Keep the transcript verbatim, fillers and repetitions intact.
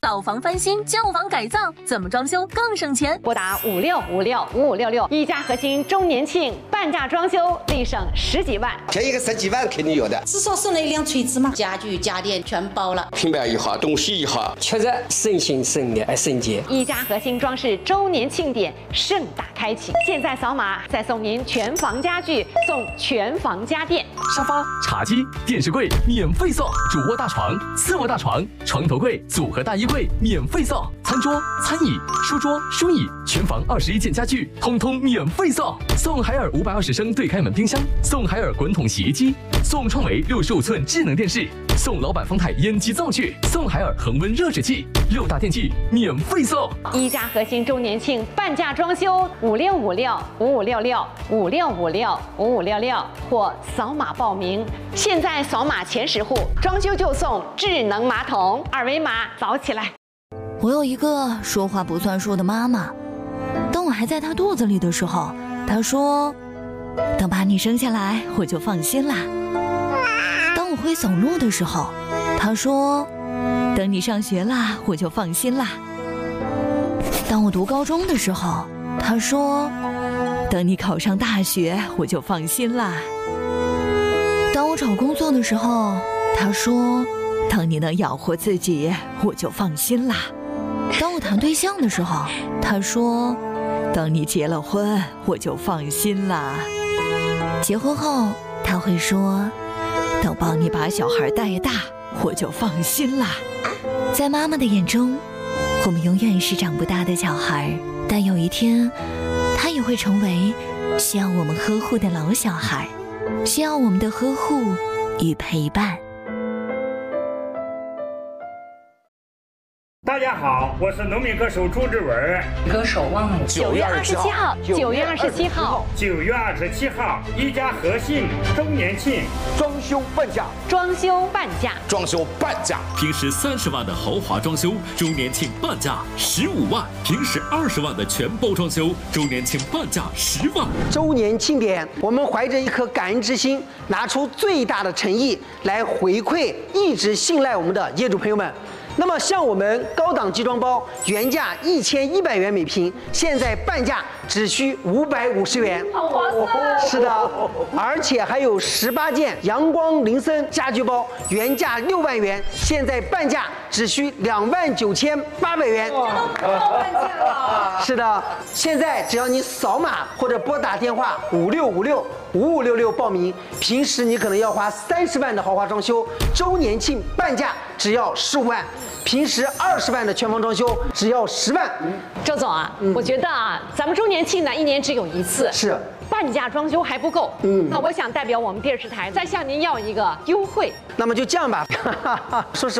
老房翻新、旧房改造，怎么装修更省钱？ 拨打五六五六五五六六，一家核心周年庆半价装修，立省十几万， 便宜个十几万肯定有的。 至少省了一辆锤子嘛，家具家电全包了。 平板一好，东西一好， 确实省心省力还省钱。 一家核心装饰周年庆典盛大开启，现在扫码再送您全房家具，送全房家电， 沙发、茶几、电视柜免费送，主卧大床、次卧大床、床头柜、组合大衣柜免费送，餐桌、餐椅、书桌、书椅，全房二十一件家具通通免费送，送海尔五百二十升对开门冰箱，送海尔滚筒洗衣机，送创维六十五寸智能电视，送老板方太烟机灶具，送海尔恒温热水器，六大电器免费送。 一家核心周年庆半价装修，五六五六五五六六五六五六五五六六或扫码报名。现在扫码前十户，装修就送智能马桶，二维码扫起来。 我有一个说话不算数的妈妈，当我还在她肚子里的时候，她说：“等把你生下来，我就放心啦。”当我会走路的时候，她说：“等你上学啦，我就放心啦。”当我读高中的时候，她说：“等你考上大学，我就放心啦。”当我找工作的时候，她说：“等你能养活自己，我就放心啦。”当我谈对象的时候，他说：“等你结了婚，我就放心啦。”结婚后，他会说：“等帮你把小孩带大，我就放心啦。”在妈妈的眼中，我们永远是长不大的小孩，但有一天，他也会成为需要我们呵护的老小孩，需要我们的呵护与陪伴。 大家好，我是农民歌手朱志文。 歌手忘了。 九月二十七号，九月二十七号， 九月二十七号，一家核心周年庆， 装修半价， 装修半价， 装修半价。 平时三十万的豪华装修，周年庆半价十五万；平时二十万的全包装修，周年庆半价十万。 周年庆典，我们怀着一颗感恩之心，拿出最大的诚意来回馈一直信赖我们的业主朋友们。那么，像我们高档集装包，原价一千一百元每平，现在半价只需五百五十元， 好划算！ 是的，而且还有十八件阳光林森家居包，原价六万元，现在半价只需两万九千八百元。 这都不到半价了。 是的，现在只要你扫码或者拨打电话五六五六五五六六报名，平时你可能要花三十万的豪华装修，周年庆半价只要十五万。平时二十万的全房装修只要十万。 周总啊，嗯、我觉得啊，咱们周年庆呢一年只有一次， 是半价装修还不够。嗯，那我想代表我们电视台再向您要一个优惠。 那么就这样吧，说实话。